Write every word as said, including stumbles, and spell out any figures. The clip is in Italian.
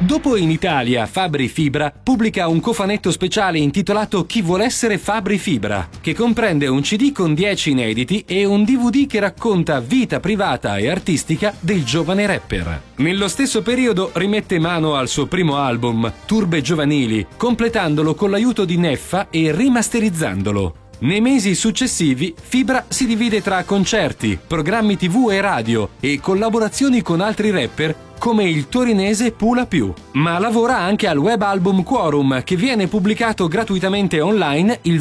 Dopo In Italia, Fabri Fibra pubblica un cofanetto speciale intitolato Chi vuol essere Fabri Fibra, che comprende un C D con dieci inediti e un D V D che racconta vita privata e artistica del giovane rapper. Nello stesso periodo rimette mano al suo primo album, Turbe Giovanili, completandolo con l'aiuto di Neffa e rimasterizzandolo. Nei mesi successivi, Fibra si divide tra concerti, programmi tivù e radio e collaborazioni con altri rapper come il torinese Pula Più, ma lavora anche al web album Quorum, che viene pubblicato gratuitamente online il